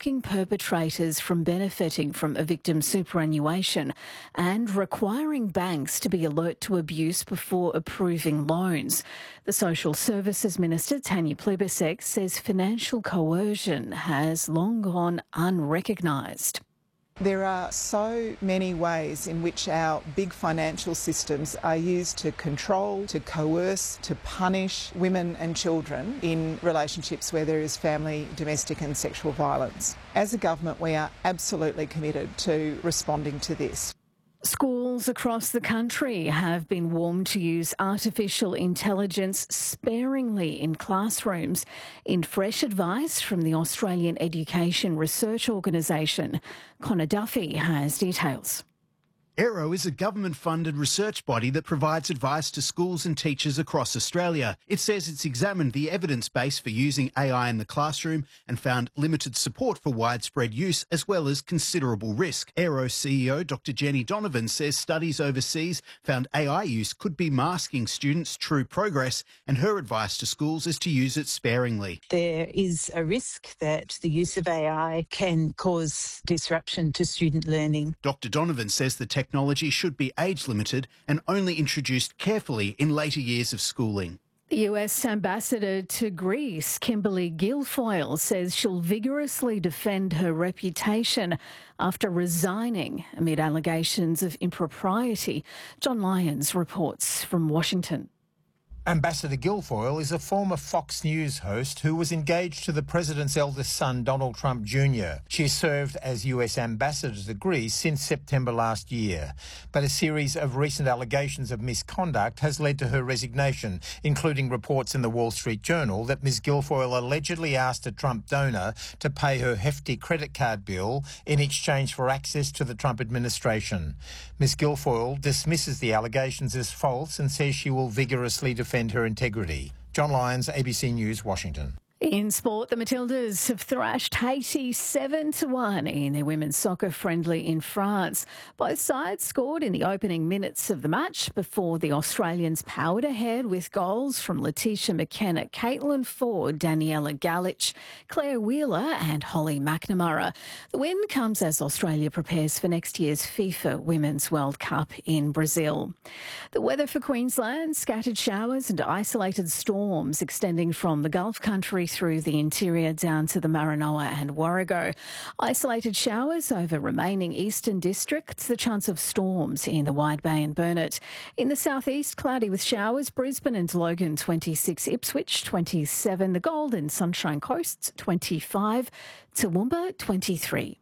blocking perpetrators from benefiting from a victim's superannuation and requiring banks to be alert to abuse before approving loans. The Social Services Minister, Tanya Plibersek, says financial coercion has long gone unrecognised. There are so many ways in which our big financial systems are used to control, to coerce, to punish women and children in relationships where there is family, domestic and sexual violence. As a government, we are absolutely committed to responding to this. Schools across the country have been warned to use artificial intelligence sparingly in classrooms, in fresh advice from the Australian Education Research Organisation. Connor Duffy has details. Aero is a government-funded research body that provides advice to schools and teachers across Australia. It says it's examined the evidence base for using AI in the classroom and found limited support for widespread use as well as considerable risk. Aero CEO Dr Jenny Donovan says studies overseas found AI use could be masking students' true progress, and her advice to schools is to use it sparingly. There is a risk that the use of AI can cause disruption to student learning. Dr Donovan says the technology should be age limited and only introduced carefully in later years of schooling. The US Ambassador to Greece, Kimberly Guilfoyle, says she'll vigorously defend her reputation after resigning amid allegations of impropriety. John Lyons reports from Washington. Ambassador Guilfoyle is a former Fox News host who was engaged to the president's eldest son, Donald Trump Jr. She served as US ambassador to Greece since September last year. But a series of recent allegations of misconduct has led to her resignation, including reports in the Wall Street Journal that Ms Guilfoyle allegedly asked a Trump donor to pay her hefty credit card bill in exchange for access to the Trump administration. Ms Guilfoyle dismisses the allegations as false and says she will vigorously defend her integrity. John Lyons, ABC News, Washington. In sport, the Matildas have thrashed Haiti 7-1 in their women's soccer friendly in France. Both sides scored in the opening minutes of the match before the Australians powered ahead with goals from Letitia McKenna, Caitlin Ford, Daniela Galich, Claire Wheeler and Holly McNamara. The win comes as Australia prepares for next year's FIFA Women's World Cup in Brazil. The weather for Queensland: scattered showers and isolated storms extending from the Gulf country through the interior down to the Maranoa and Warrego. Isolated showers over remaining eastern districts, the chance of storms in the Wide Bay and Burnett. In the southeast, cloudy with showers, Brisbane and Logan 26, Ipswich 27, the Gold and Sunshine Coasts 25, Toowoomba 23.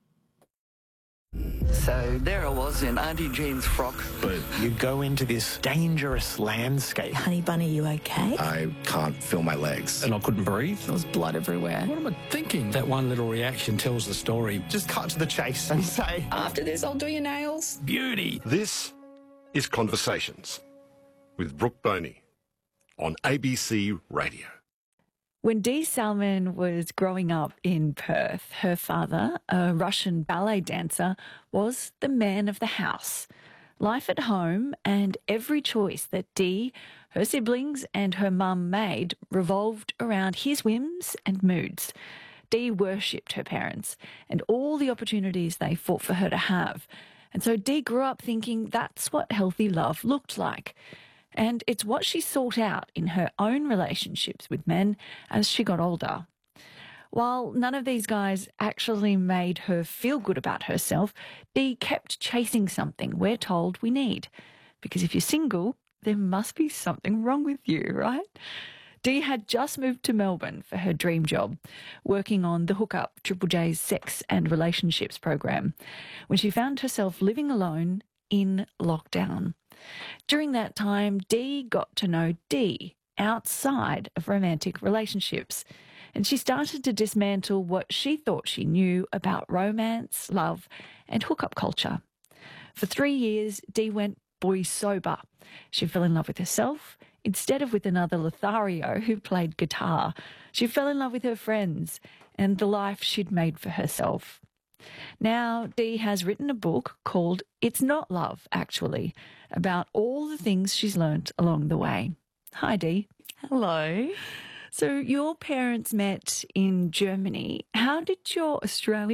So there I was in Auntie Jean's frock. But you go into this dangerous landscape. Honey Bunny, you okay? I can't feel my legs. And I couldn't breathe. There was blood everywhere. What am I thinking? That one little reaction tells the story. Just cut to the chase and say, After this, I'll do your nails. Beauty. This is Conversations with Brooke Boney on ABC Radio. When Dee Salman was growing up in Perth, her father, a Russian ballet dancer, was the man of the house. Life at home and every choice that Dee, her siblings and her mum made revolved around his whims and moods. Dee worshipped her parents and all the opportunities they fought for her to have. And so Dee grew up thinking that's what healthy love looked like. And it's what she sought out in her own relationships with men as she got older. While none of these guys actually made her feel good about herself, Dee kept chasing something we're told we need. Because if you're single, there must be something wrong with you, right? Dee had just moved to Melbourne for her dream job, working on the Hookup, Triple J's sex and relationships program, when she found herself living alone in lockdown. During that time, Dee got to know Dee outside of romantic relationships, and she started to dismantle what she thought she knew about romance, love, and hookup culture. For 3 years, Dee went boy sober. She fell in love with herself instead of with another Lothario who played guitar. She fell in love with her friends and the life she'd made for herself. Now, Dee has written a book called It's Not Love, actually, about all the things she's learnt along the way. Hi, Dee. Hello. So your parents met in Germany. How did your Australian